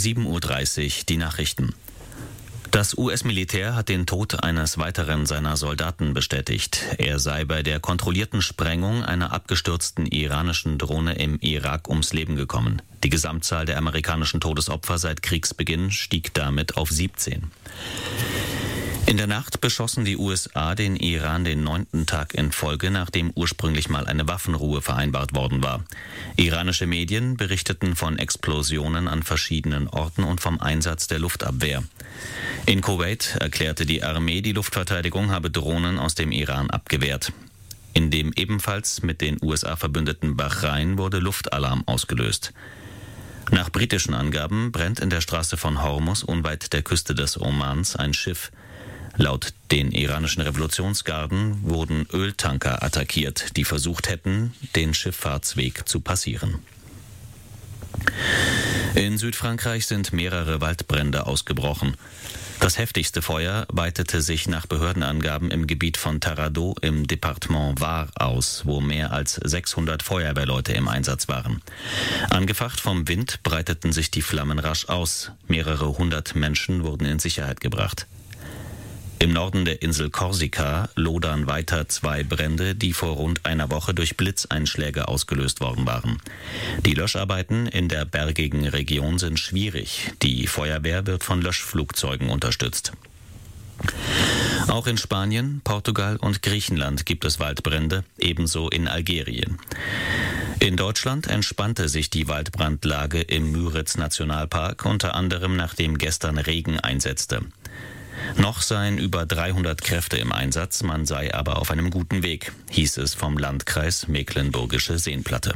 7:30 Uhr die Nachrichten. Das US-Militär hat den Tod eines weiteren seiner Soldaten bestätigt. Er sei bei der kontrollierten Sprengung einer abgestürzten iranischen Drohne im Irak ums Leben gekommen. Die Gesamtzahl der amerikanischen Todesopfer seit Kriegsbeginn stieg damit auf 17. In der Nacht beschossen die USA den Iran den 9. Tag in Folge, nachdem ursprünglich mal eine Waffenruhe vereinbart worden war. Iranische Medien berichteten von Explosionen an verschiedenen Orten und vom Einsatz der Luftabwehr. In Kuwait erklärte die Armee, die Luftverteidigung habe Drohnen aus dem Iran abgewehrt. In dem ebenfalls mit den USA verbündeten Bahrain wurde Luftalarm ausgelöst. Nach britischen Angaben brennt in der Straße von Hormuz unweit der Küste des Omans ein Schiff. Laut den iranischen Revolutionsgarden wurden Öltanker attackiert, die versucht hätten, den Schifffahrtsweg zu passieren. In Südfrankreich sind mehrere Waldbrände ausgebrochen. Das heftigste Feuer weitete sich nach Behördenangaben im Gebiet von Taradot im Departement Var aus, wo mehr als 600 Feuerwehrleute im Einsatz waren. Angefacht vom Wind breiteten sich die Flammen rasch aus. Mehrere hundert Menschen wurden in Sicherheit gebracht. Im Norden der Insel Korsika lodern weiter 2 Brände, die vor rund einer Woche durch Blitzeinschläge ausgelöst worden waren. Die Löscharbeiten in der bergigen Region sind schwierig. Die Feuerwehr wird von Löschflugzeugen unterstützt. Auch in Spanien, Portugal und Griechenland gibt es Waldbrände, ebenso in Algerien. In Deutschland entspannte sich die Waldbrandlage im Müritz-Nationalpark, unter anderem nachdem gestern Regen einsetzte. Noch seien über 300 Kräfte im Einsatz, man sei aber auf einem guten Weg, hieß es vom Landkreis Mecklenburgische Seenplatte.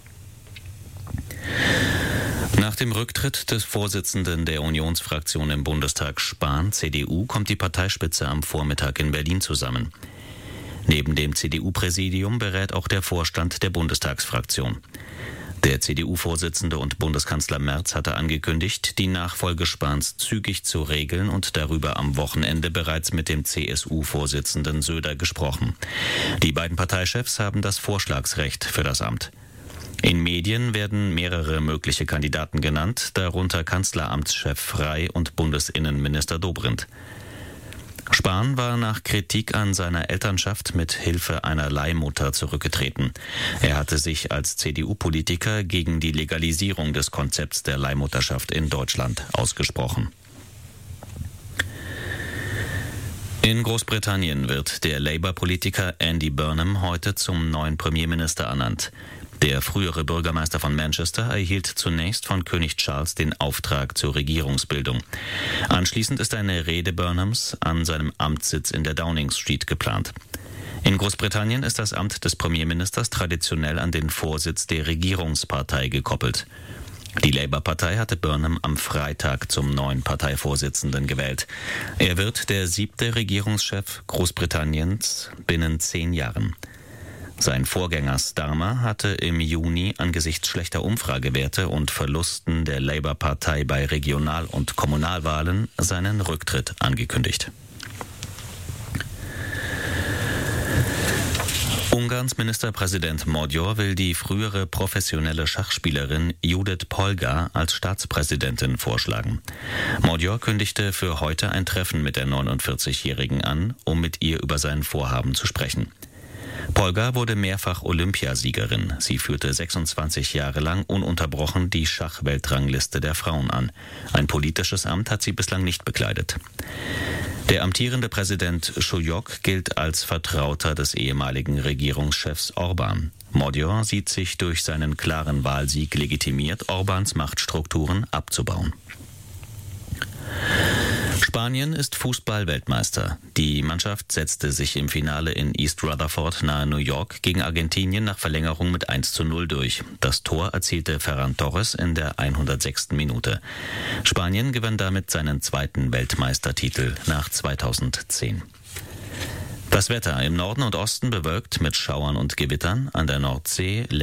Nach dem Rücktritt des Vorsitzenden der Unionsfraktion im Bundestag Spahn, CDU, kommt die Parteispitze am Vormittag in Berlin zusammen. Neben dem CDU-Präsidium berät auch der Vorstand der Bundestagsfraktion. Der CDU-Vorsitzende und Bundeskanzler Merz hatte angekündigt, die Nachfolge Spahns zügig zu regeln und darüber am Wochenende bereits mit dem CSU-Vorsitzenden Söder gesprochen. Die beiden Parteichefs haben das Vorschlagsrecht für das Amt. In Medien werden mehrere mögliche Kandidaten genannt, darunter Kanzleramtschef Frey und Bundesinnenminister Dobrindt. Spahn war nach Kritik an seiner Elternschaft mit Hilfe einer Leihmutter zurückgetreten. Er hatte sich als CDU-Politiker gegen die Legalisierung des Konzepts der Leihmutterschaft in Deutschland ausgesprochen. In Großbritannien wird der Labour-Politiker Andy Burnham heute zum neuen Premierminister ernannt. Der frühere Bürgermeister von Manchester erhielt zunächst von König Charles den Auftrag zur Regierungsbildung. Anschließend ist eine Rede Burnhams an seinem Amtssitz in der Downing Street geplant. In Großbritannien ist das Amt des Premierministers traditionell an den Vorsitz der Regierungspartei gekoppelt. Die Labour-Partei hatte Burnham am Freitag zum neuen Parteivorsitzenden gewählt. Er wird der 7. Regierungschef Großbritanniens binnen 10 Jahren. Sein Vorgänger Starmer hatte im Juni angesichts schlechter Umfragewerte und Verlusten der Labour-Partei bei Regional- und Kommunalwahlen seinen Rücktritt angekündigt. Ungarns Ministerpräsident Magyar will die frühere professionelle Schachspielerin Judith Polgar als Staatspräsidentin vorschlagen. Magyar kündigte für heute ein Treffen mit der 49-Jährigen an, um mit ihr über sein Vorhaben zu sprechen. Polgar wurde mehrfach Olympiasiegerin. Sie führte 26 Jahre lang ununterbrochen die Schachweltrangliste der Frauen an. Ein politisches Amt hat sie bislang nicht bekleidet. Der amtierende Präsident Schujok gilt als Vertrauter des ehemaligen Regierungschefs Orbán. Magyar sieht sich durch seinen klaren Wahlsieg legitimiert, Orbáns Machtstrukturen abzubauen. Spanien ist Fußball-Weltmeister. Die Mannschaft setzte sich im Finale in East Rutherford nahe New York gegen Argentinien nach Verlängerung mit 1:0 durch. Das Tor erzielte Ferran Torres in der 106. Minute. Spanien gewann damit seinen 2. Weltmeistertitel nach 2010. Das Wetter im Norden und Osten bewölkt mit Schauern und Gewittern, an der Nordsee